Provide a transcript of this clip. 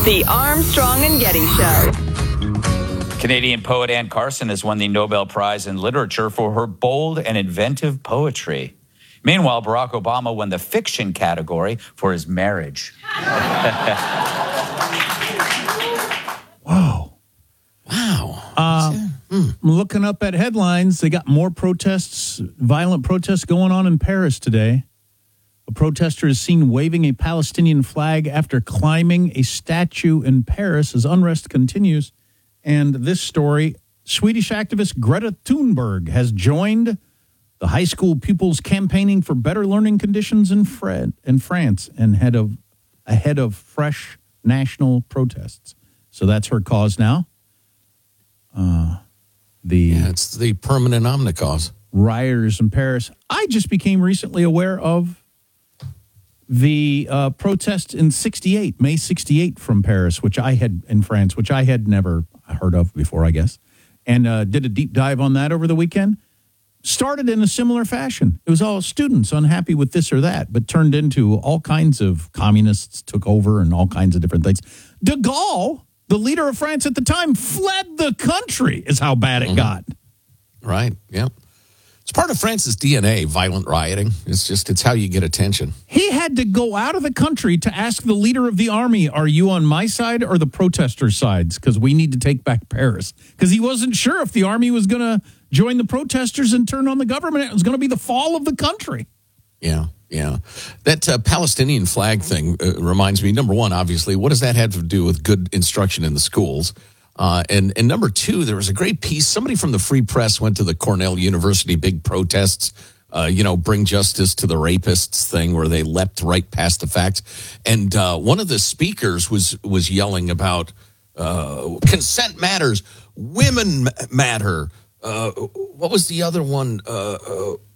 The Armstrong and Getty Show. Canadian poet Anne Carson has won the Nobel Prize in Literature for her bold and inventive poetry. Meanwhile, Barack Obama won the fiction category for his marriage. Whoa. Wow. I'm looking up at headlines. They got more protests, violent protests going on in Paris today. A protester is seen waving a Palestinian flag after climbing a statue in Paris as unrest continues. And this story, Swedish activist Greta Thunberg has joined the high school pupils campaigning for better learning conditions in France and ahead of fresh national protests. So that's her cause now. It's the permanent omnicause. Rioters in Paris. I just became recently aware of the protest in May 68 from Paris, which I had never heard of before, I guess, and did a deep dive on that over the weekend. Started in a similar fashion. It was all students unhappy with this or that, but turned into all kinds of communists took over and all kinds of different things. De Gaulle, the leader of France at the time, fled the country, is how bad it got. Right, yeah. It's part of France's DNA, violent rioting. It's how you get attention. He had to go out of the country to ask the leader of the army, are you on my side or the protesters' sides? Because we need to take back Paris. Because he wasn't sure if the army was going to join the protesters and turn on the government. It was going to be the fall of the country. Yeah. That Palestinian flag thing reminds me, number one, obviously, what does that have to do with good instruction in the schools? And number two, there was a great piece. Somebody from the Free Press went to the Cornell University big protests, bring justice to the rapists thing where they leapt right past the facts. And one of the speakers was yelling about consent matters, women matter. What was the other one?